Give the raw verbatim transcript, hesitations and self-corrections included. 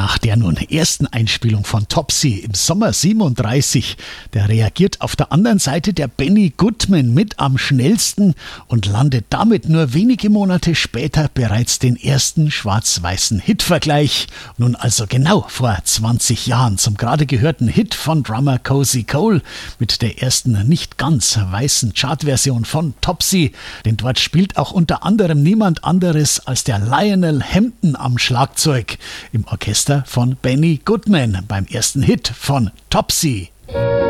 Nach der nun ersten Einspielung von Topsy im Sommer siebenunddreißig, der reagiert auf der anderen Seite der Benny Goodman mit am schnellsten und landet damit nur wenige Monate später bereits den ersten schwarz-weißen Hitvergleich. Nun also genau vor zwanzig Jahren zum gerade gehörten Hit von Drummer Cozy Cole mit der ersten nicht ganz weißen Chartversion von Topsy, denn dort spielt auch unter anderem niemand anderes als der Lionel Hampton am Schlagzeug im Orchester von Benny Goodman beim ersten Hit von Topsy.